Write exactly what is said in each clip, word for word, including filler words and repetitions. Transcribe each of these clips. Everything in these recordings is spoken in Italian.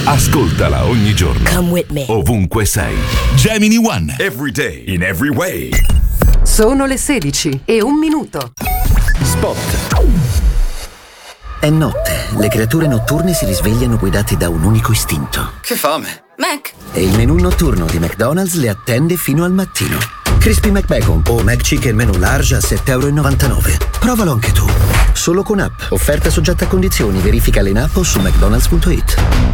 Ascoltala ogni giorno. Come with me. Ovunque sei. Gemini One. Every day, in every way. Sono le sedici e un minuto. Spot. È notte. Le creature notturne si risvegliano guidate da un unico istinto. Che fame. Mac. E il menù notturno di McDonald's le attende fino al mattino. Crispy McBacon o McChicken menù large a sette e novantanove euro. Provalo anche tu. Solo con app. Offerta soggetta a condizioni. Verificale in app o su mcdonalds punto it.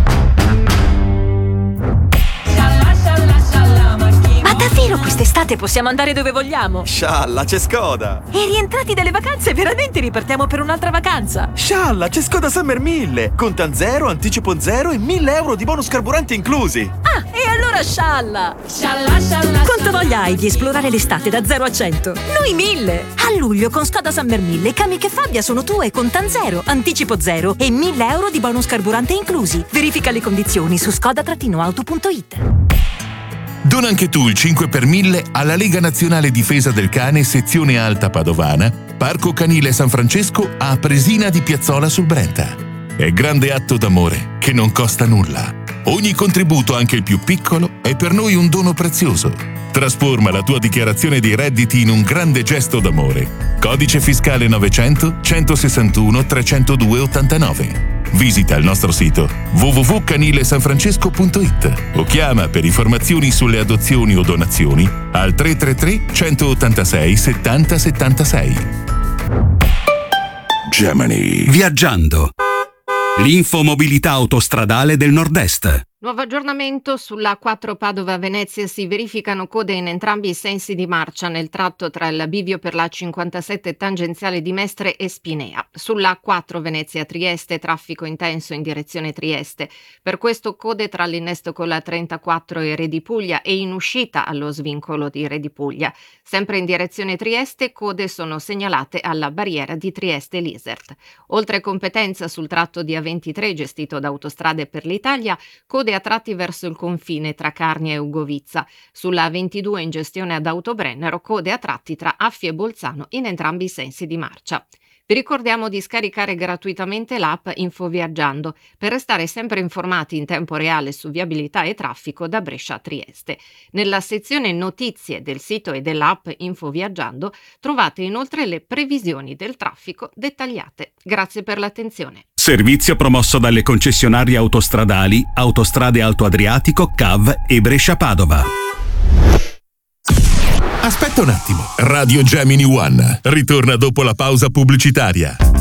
Ma davvero quest'estate possiamo andare dove vogliamo? Scialla, c'è Skoda! E rientrati dalle vacanze veramente ripartiamo per un'altra vacanza? Scialla, c'è Skoda Summer mille! Contan zero, anticipo zero e mille euro di bonus carburante inclusi! Ah, e allora scialla! Scialla, scialla! Quanto voglia hai di esplorare l'estate da zero a cento? Noi mille! A luglio con Skoda Summer mille, Kamiq e Fabia sono tue, Contan zero, anticipo zero e mille euro di bonus carburante inclusi. Verifica le condizioni su skoda auto punto it. Dona anche tu il cinque per mille alla Lega Nazionale Difesa del Cane sezione Alta Padovana, Parco Canile San Francesco a Presina di Piazzola sul Brenta. È grande atto d'amore che non costa nulla. Ogni contributo, anche il più piccolo, è per noi un dono prezioso. Trasforma la tua dichiarazione dei redditi in un grande gesto d'amore. Codice fiscale novecento centosessantuno trecentodue ottantanove. Visita il nostro sito w w w punto canile san francesco punto it o chiama per informazioni sulle adozioni o donazioni al tre tre tre centottantasei settanta settantasei. Gemini. Viaggiando. L'infomobilità autostradale del Nord-Est. Nuovo aggiornamento sulla A quattro Padova-Venezia. Si verificano code in entrambi i sensi di marcia nel tratto tra il bivio per la cinquantasette tangenziale di Mestre e Spinea. Sulla A quattro Venezia-Trieste traffico intenso in direzione Trieste. Per questo code tra l'innesto con la trentaquattro e Re di Puglia e in uscita allo svincolo di Re di Puglia. Sempre in direzione Trieste code sono segnalate alla barriera di Trieste-Lisert. Oltre competenza sul tratto di A ventitré gestito da Autostrade per l'Italia, code a tratti verso il confine tra Carnia e Ugovizza. Sulla A ventidue in gestione ad Autobrennero, code a tratti tra Affie e Bolzano in entrambi i sensi di marcia. Vi ricordiamo di scaricare gratuitamente l'app Infoviaggiando per restare sempre informati in tempo reale su viabilità e traffico da Brescia a Trieste. Nella sezione notizie del sito e dell'app Infoviaggiando trovate inoltre le previsioni del traffico dettagliate. Grazie per l'attenzione. Servizio promosso dalle concessionarie autostradali Autostrade Alto Adriatico, C A V e Brescia Padova. Aspetta un attimo. Radio Gemini One ritorna dopo la pausa pubblicitaria.